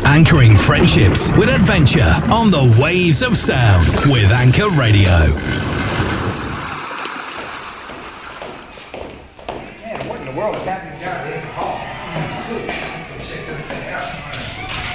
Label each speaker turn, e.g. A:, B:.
A: Anchoring friendships with adventure on the waves of sound with Anchor Radio.
B: Man, what in the world is happening down at the Hall?